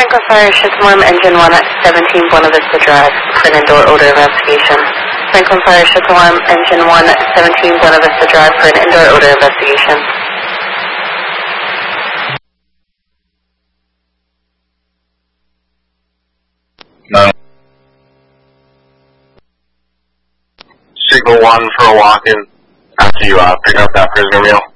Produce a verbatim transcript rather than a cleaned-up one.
Franklin Fire Ship-Alarm Engine one at seventeen Buena Vista Drive for an indoor odor investigation. Franklin Fire Ship-Alarm Engine one at seventeen Buena Vista Drive for an indoor odor investigation. No. Signal one for a walk-in after you uh, pick up that prisoner meal.